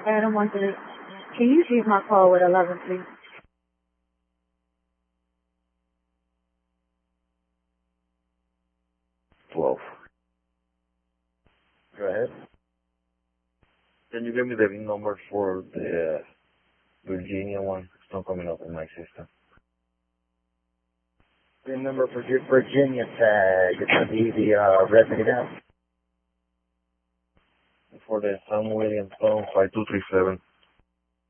I don't want to. Can you take my call with 11, please? 12. Go ahead. Can you give me the VIN number for the Virginia one? It's not coming up in my system. VIN number for Virginia tag. It's going to be the resident out. For the Sam Williams Stone 5237.